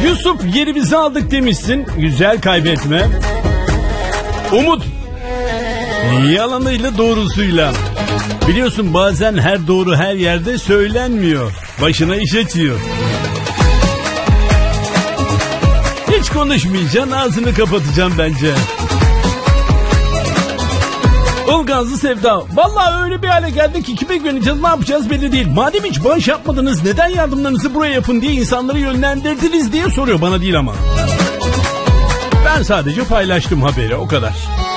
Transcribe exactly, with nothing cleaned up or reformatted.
Yusuf yerimizi aldık demişsin. Güzel, kaybetme. Umut yalanıyla doğrusuyla. Biliyorsun bazen her doğru her yerde söylenmiyor. Başına iş açıyor. Hiç konuşmayacaksın, ağzını kapatacaksın bence. Ilgazlı Sevda. Vallahi öyle bir hale geldik ki kime güveneceğiz, ne yapacağız belli değil. Madem hiç bağış yapmadınız, neden yardımlarınızı buraya yapın diye insanları yönlendirdiniz diye soruyor, bana değil ama. Ben sadece paylaştım haberi, o kadar.